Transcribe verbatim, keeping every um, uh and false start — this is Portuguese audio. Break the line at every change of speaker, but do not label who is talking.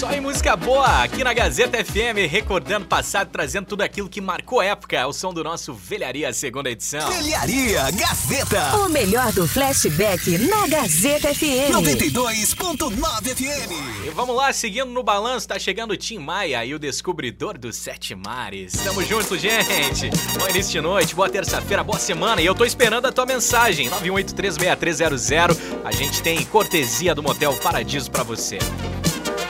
Só em música boa, aqui na Gazeta F M, recordando o passado, trazendo tudo aquilo que marcou época. É o som do nosso Velharia, segunda edição.
Velharia Gazeta.
O melhor do flashback na Gazeta F M.
noventa e dois ponto nove F M.
E vamos lá, seguindo no balanço, tá chegando o Tim Maia e o descobridor dos sete mares. Tamo junto, gente. Bom início de noite, boa terça-feira, boa semana. E eu tô esperando a tua mensagem, nove um oito três seis três zero zero. A gente tem cortesia do Motel Paradiso pra você.